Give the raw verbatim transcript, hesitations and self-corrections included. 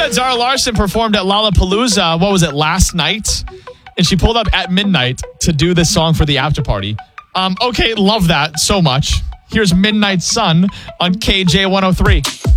that Zara Larsson performed at Lollapalooza, what was it, last night? And she pulled up at midnight to do this song for the after party. Um, okay, love that so much. Here's Midnight Sun on K J one oh three.